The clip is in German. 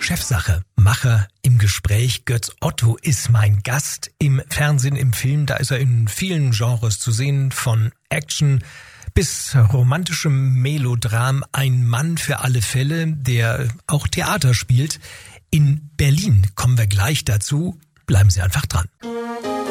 Chefsache. Macher im Gespräch. Götz Otto ist mein Gast im Fernsehen, im Film. Da ist er in vielen Genres zu sehen, von Action bis romantischem Melodram. Ein Mann für alle Fälle, der auch Theater spielt. In Berlin kommen wir gleich dazu. Bleiben Sie einfach dran.